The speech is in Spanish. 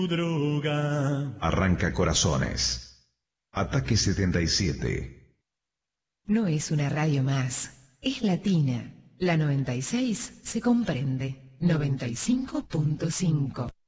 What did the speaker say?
droga. Arranca corazones. Ataque 77. No es una radio más, es latina. La 96 se comprende. 95.5.